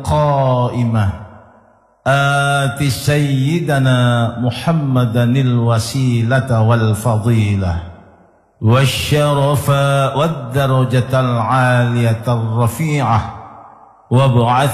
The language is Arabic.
القائمة آت سيدنا محمدا الوسيلة والفضيلة والشرف والدرجة العالية الرفيعة وابعث